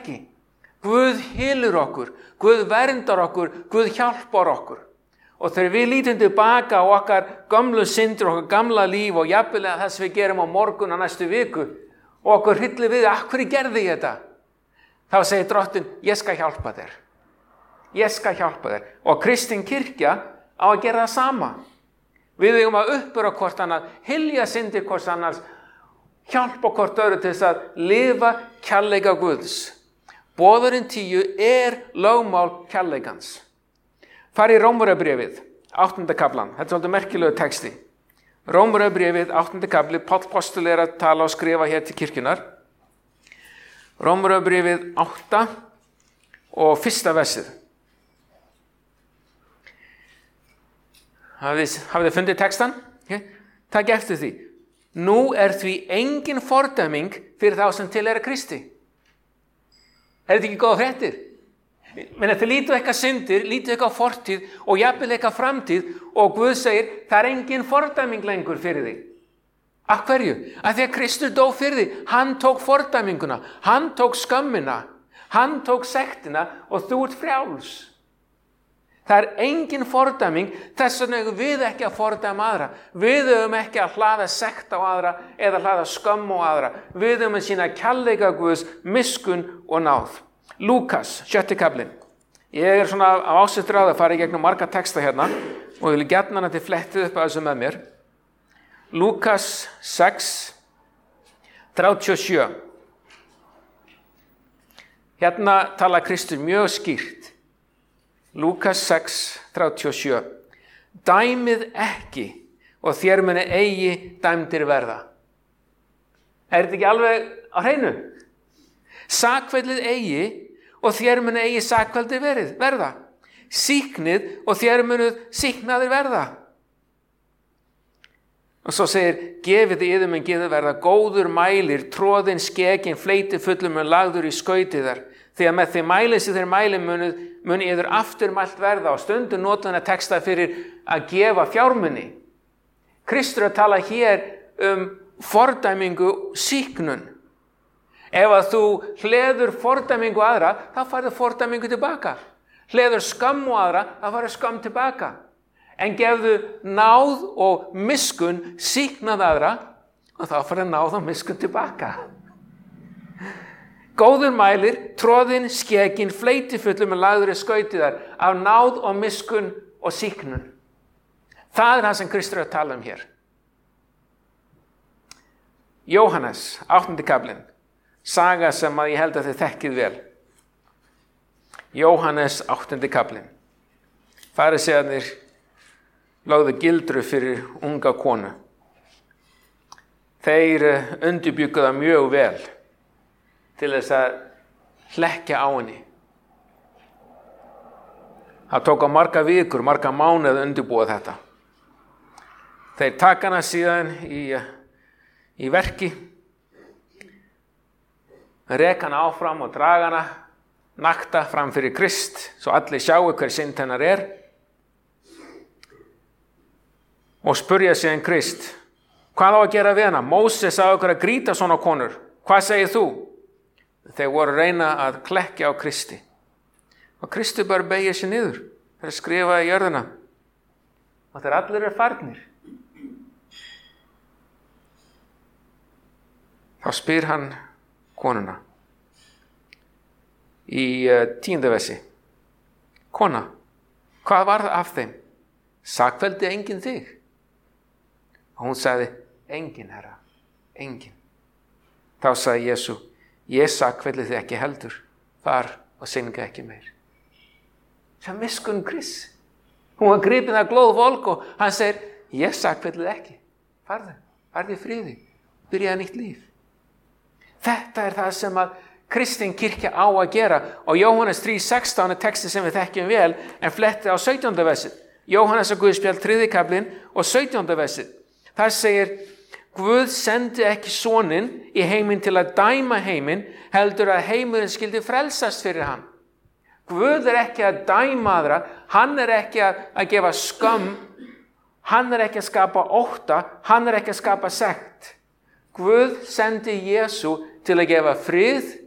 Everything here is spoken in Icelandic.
ekki. Guð hylur okkur, Guð verndar okkur, Guð hjálpar okkur. Og þegar við lítum tilbaka á okkar gamlu syndir, okkar gamla líf og jafnvel það sem við gerum á morgun og næstu viku og okkur hryllir við, af hverju gerði ég þetta? Þá segir Drottinn, ég skal hjálpa þér. Ég skal hjálpa þér. Og kristin kirkja á að gera það sama. Við eigum að uppbera hvort annað, hylja syndir hvort annars, hjálpa hvort öðru til þess að lifa kærleika Guðs. Boðorinn 10 lögmál kærleikans. Fari í Rómverjabréfið, 8. kaplan. Þetta er svolítið merkilegu texti. Rómverjabréfið, 8. kapli, Páll postuli að tala og skrifa hér til kirkjunar. Rómverjabréfið 8 og 1. versið. Hafið þið fundið textan? Takk eftir því. Nú því engin fordæming fyrir þá sem tilheyra Kristi. Er þetta ekki góða fréttir? Men þið lítu eitthvað syndir, lítu eitthvað fortíð og jafnvel eitthvað framtíð og Guð segir, það engin fordæming lengur fyrir þig. Af hverju? Af því að Kristur dó fyrir þig. Hann tók fordæminguna, hann tók skömmina, hann tók sektina og þú ert frjáls. Það engin fordæming, þess vegna eigum við ekki að fordæma aðra. Við eigum ekki að hlaða sekt á aðra eða hlaða skömm á aðra. Við eigum að sýna kærleika Guðs, miskunn og náð. Lúkas, 7. kaplinn. Ég svona á ásettur að fara í gegnum marga texta hérna og ég vil gjarna hana til flettið upp að þessu með mér. Lúkas 6, 37. Hérna tala Kristur mjög skýrt. Lúkas 6, 37. Dæmið ekki og þér muni eigi dæmdir verða. Er þetta ekki alveg á hreinu? Sakfellið eigi og þér muni eigi sakveldi verða. Sýknið og þér munu sýknaðir verða. Og svo segir, gefið yður mun gefið verða góður mælir, tróðin skegin, fleiti fullum mun lagður í skautið þar. Því að með því mælið sem þeir mæli muni yður aftur mælt verða og stundum notan að texta fyrir að gefa fjármuni. Kristur að tala hér fordæmingu sýknun. Ef að þú hleður fordæmingu aðra, þá færðu fordæmingu tilbaka. Hleður skömm á aðra, þá færðu skömm tilbaka. En gefðu náð og miskunn sýknað aðra, og þá færðu náð og miskunn tilbaka. Góður mælir, tróðin, skegin, fleitifullur með lagður í skautið þar, af náð og miskunn og sýknun. Það það sem Kristur að tala hér. Jóhannes, 8. kaplinn. Saga sem að ég held að þið þekkið vel. Jóhannes 8. kaplinn. Farisæarnir lögðu gildru fyrir unga konu. Þeir undirbjuggu það mjög vel til þess að hlekkja á henni. Það tók á marga vikur, marga mánuði að undirbúa þetta. Þeir taka hana síðan í verki, reka hana áfram og draga hana nakta fram fyrir Krist, svo allir sjáu hver synd hennar og spurja síðan Krist, hvað á að gera við hana? Móses sagði okkur að grýta svona konur, hvað segir þú? Þeir voru að reyna að klekkja á Kristi og Kristi bara beygja sér niður, þeir skrifa í jörðina og þeir allir farnir. Þá spyr hann konuna í 10. versi. Kona, hvað var það af þeim? Sakfelldi enginn þig? Og hún sagði, enginn, herra, enginn. Þá sagði Jesú, ég sakfelli þig ekki heldur, far og synga ekki meir. Það miskunn Krist. Hún var gripin að glóð volk og hann segir, ég sakfelli þig ekki, farðu í friði, byrjaði nýtt líf. Þetta það sem að kristin kirkja á að gera og Jóhannes 3:16 texti sem við þekkjum vel en fletti á 17. versið. Jóhannes og Guðspjall 3. kaplinn og 17. versið. Það segir, Guð sendi ekki soninn í heiminn til að dæma heiminn, heldur að heimurinn skyldi frelsast fyrir hann. Guð ekki að dæma aðra, hann ekki að gefa skömm, hann ekki að skapa ótta, hann ekki að skapa sekt. Guð sendi Jesú til að gefa frið,